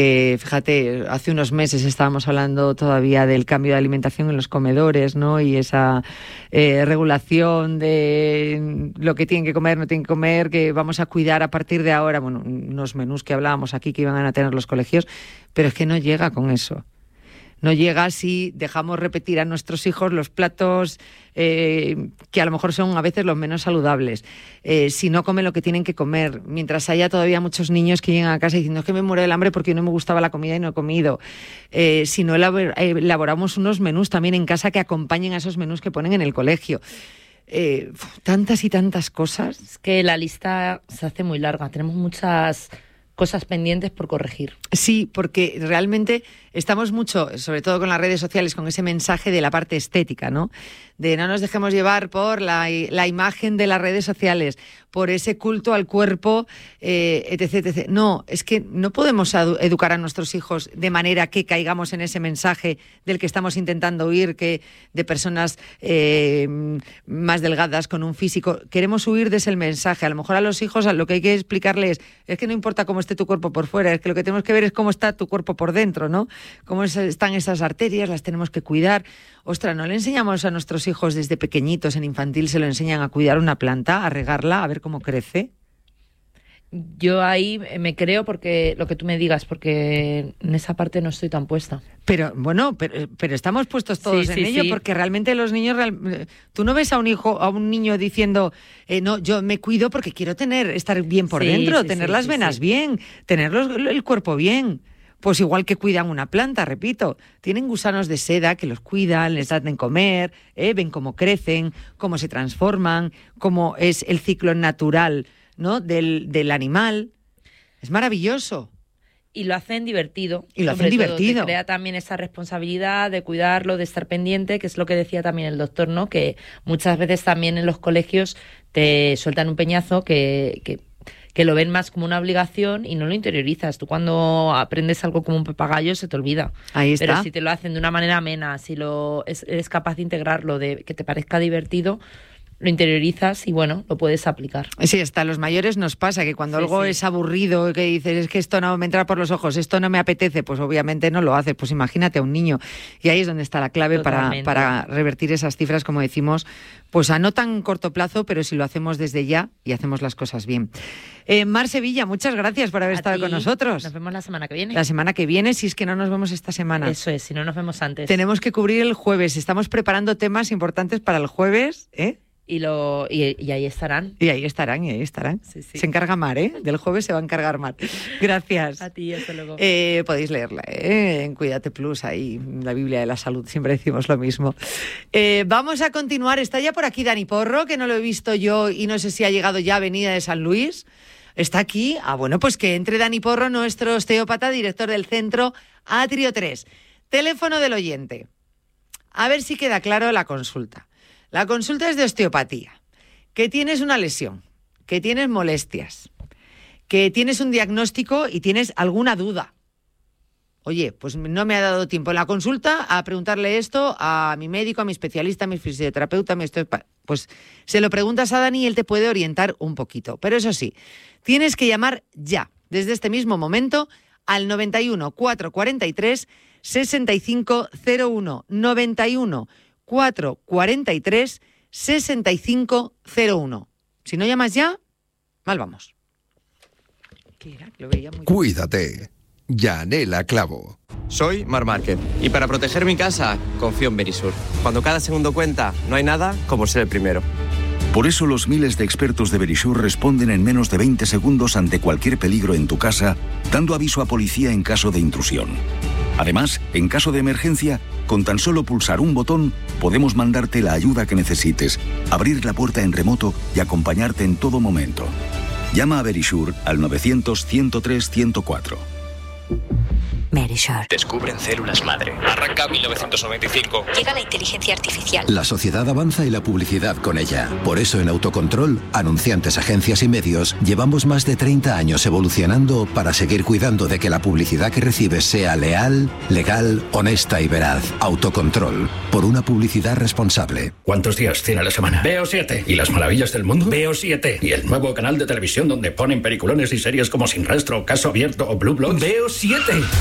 Fíjate, hace unos meses estábamos hablando todavía del cambio de alimentación en los comedores, ¿no? Y esa regulación de lo que tienen que comer, no tienen que comer, que vamos a cuidar a partir de ahora, bueno, unos menús que hablábamos aquí que iban a tener los colegios, pero es que no llega con eso. No llega si dejamos repetir a nuestros hijos los platos que a lo mejor son a veces los menos saludables, si no comen lo que tienen que comer, mientras haya todavía muchos niños que llegan a casa diciendo es que me muero del hambre porque no me gustaba la comida y no he comido, si no elaboramos unos menús también en casa que acompañen a esos menús que ponen en el colegio. Tantas y tantas cosas. Es que la lista se hace muy larga, tenemos muchas cosas pendientes por corregir. Sí, porque realmente estamos mucho, sobre todo con las redes sociales, con ese mensaje de la parte estética, ¿no? De no nos dejemos llevar por la imagen de las redes sociales, por ese culto al cuerpo, etc, etc. No, es que no podemos educar a nuestros hijos de manera que caigamos en ese mensaje del que estamos intentando huir, que de personas más delgadas, con un físico. Queremos huir de ese mensaje. A lo mejor a los hijos lo que hay que explicarles es que no importa cómo esté tu cuerpo por fuera, es que lo que tenemos que ver es cómo está tu cuerpo por dentro, ¿no? Cómo están esas arterias, las tenemos que cuidar. Ostras, ¿no le enseñamos a nuestros hijos desde pequeñitos, en infantil, se lo enseñan a cuidar una planta, a regarla, a ver cómo crece? Yo ahí me creo porque lo que tú me digas, porque en esa parte no estoy tan puesta. Pero bueno, pero estamos puestos todos en ello, porque realmente los niños, tú no ves a un niño diciendo, no, yo me cuido porque quiero estar bien por dentro, tener las venas bien, tener el cuerpo bien. Pues igual que cuidan una planta, repito, tienen gusanos de seda que los cuidan, les dan de comer, ven cómo crecen, cómo se transforman, cómo es el ciclo natural, ¿no? del animal. Es maravilloso. Y lo hacen divertido. Y lo hacen divertido. Te crea también esa responsabilidad de cuidarlo, de estar pendiente, que es lo que decía también el doctor, ¿no? Que muchas veces también en los colegios te sueltan un peñazo que lo ven más como una obligación y no lo interiorizas. Tú cuando aprendes algo como un papagayo se te olvida. Ahí está. Pero si te lo hacen de una manera amena, si eres capaz de integrarlo, de que te parezca divertido, lo interiorizas y bueno, lo puedes aplicar. Sí, hasta a los mayores nos pasa que cuando algo es aburrido, que dices, es que esto no me entra por los ojos, esto no me apetece, pues obviamente no lo haces. Pues imagínate a un niño. Y ahí es donde está la clave para revertir esas cifras, como decimos, pues a no tan corto plazo, pero si lo hacemos desde ya y hacemos las cosas bien. Mar Sevilla, muchas gracias por haber estado con nosotros. Nos vemos la semana que viene. La semana que viene, si es que no nos vemos esta semana. Eso es, si no nos vemos antes. Tenemos que cubrir el jueves. Estamos preparando temas importantes para el jueves, Y ahí estarán. Y ahí estarán. Sí. Se encarga Mar, Del jueves se va a encargar Mar. Gracias. A ti, hasta luego. Podéis leerla, en Cuídate Plus, ahí, la Biblia de la Salud, siempre decimos lo mismo. Vamos a continuar. Está ya por aquí Dani Porro, que no lo he visto yo y no sé si ha llegado ya a Avenida de San Luis. ¿Está aquí? Bueno, pues que entre Dani Porro, nuestro osteópata, director del centro Atrio 3. Teléfono del oyente. A ver si queda claro la consulta. La consulta es de osteopatía, que tienes una lesión, que tienes molestias, que tienes un diagnóstico y tienes alguna duda. Oye, pues no me ha dado tiempo en la consulta a preguntarle esto a mi médico, a mi especialista, a mi fisioterapeuta, pues se lo preguntas a Dani y él te puede orientar un poquito. Pero eso sí, tienes que llamar ya, desde este mismo momento, al 91 443 6501, 91 443 6501. Si no llamas ya, mal vamos. ¿Qué era? Lo veía muy... Cuídate. Yanela Clavo. Soy Mar Márquez y para proteger mi casa confío en Verisur. Cuando cada segundo cuenta, no hay nada como ser el primero. Por eso los miles de expertos de Verisur responden en menos de 20 segundos ante cualquier peligro en tu casa, dando aviso a policía en caso de intrusión. Además, en caso de emergencia, con tan solo pulsar un botón, podemos mandarte la ayuda que necesites, abrir la puerta en remoto y acompañarte en todo momento. Llama a Verisur al 900 103 104. Verisure. Descubren células madre. Arranca 1995. Llega la inteligencia artificial. La sociedad avanza y la publicidad con ella. Por eso en Autocontrol, anunciantes, agencias y medios, llevamos más de 30 años evolucionando para seguir cuidando de que la publicidad que recibes sea leal, legal, honesta y veraz. Autocontrol. Por una publicidad responsable. ¿Cuántos días tiene la semana? Veo 7. ¿Y las maravillas del mundo? Veo 7. ¿Y el nuevo canal de televisión donde ponen peliculones y series como Sin Rastro, Caso Abierto o Blue Bloods? Veo 7.